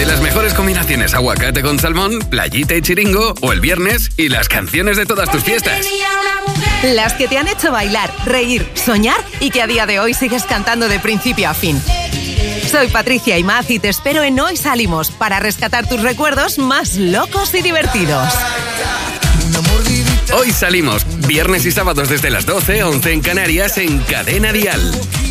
De las mejores combinaciones: aguacate con salmón, playita y chiringo, o el viernes y las canciones de todas tus fiestas. Las que te han hecho bailar, reír, soñar y que a día de hoy sigues cantando de principio a fin. Soy Patricia Imaz y te espero en Hoy Salimos para rescatar tus recuerdos más locos y divertidos. Hoy Salimos, viernes y sábados desde las 12, 11 en Canarias, en Cadena Dial.